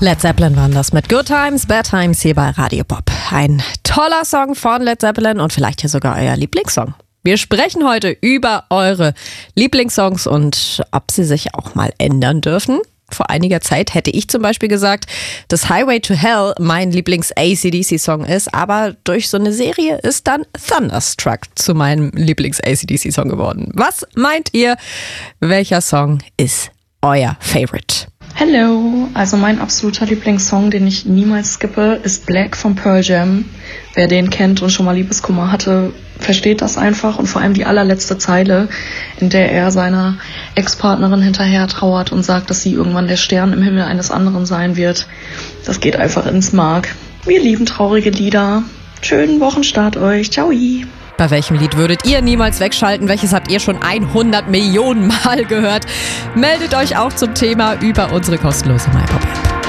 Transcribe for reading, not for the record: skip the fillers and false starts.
Led Zeppelin waren das mit Good Times, Bad Times hier bei Radio Bob. Ein toller Song von Led Zeppelin und vielleicht ja sogar euer Lieblingssong. Wir sprechen heute über eure Lieblingssongs und ob sie sich auch mal ändern dürfen. Vor einiger Zeit hätte ich zum Beispiel gesagt, dass Highway to Hell mein Lieblings-AC/DC-Song ist, aber durch so eine Serie ist dann Thunderstruck zu meinem Lieblings-AC/DC-Song geworden. Was meint ihr? Welcher Song ist euer Favorite? Hello, also mein absoluter Lieblingssong, den ich niemals skippe, ist Black von Pearl Jam. Wer den kennt und schon mal Liebeskummer hatte, versteht das einfach. Und vor allem die allerletzte Zeile, in der er seiner Ex-Partnerin hinterher trauert und sagt, dass sie irgendwann der Stern im Himmel eines anderen sein wird. Das geht einfach ins Mark. Wir lieben traurige Lieder. Schönen Wochenstart euch. Ciao. Bei welchem Lied würdet ihr niemals wegschalten? Welches habt ihr schon 100 Millionen Mal gehört? Meldet euch auch zum Thema über unsere kostenlose MyPop-App.